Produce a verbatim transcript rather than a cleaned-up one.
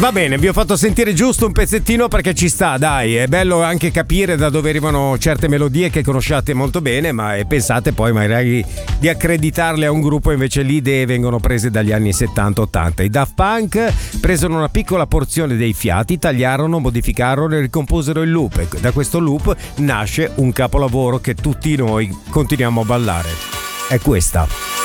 Va bene, vi ho fatto sentire giusto un pezzettino perché ci sta, dai, è bello anche capire da dove arrivano certe melodie che conosciate molto bene, ma e pensate poi magari di accreditarle a un gruppo, invece le idee vengono prese dagli anni settanta ottanta. I Daft Punk presero una piccola porzione dei fiati, tagliarono, modificarono e ricomposero il loop, e da questo loop nasce un capolavoro che tutti noi continuiamo a ballare. È questa.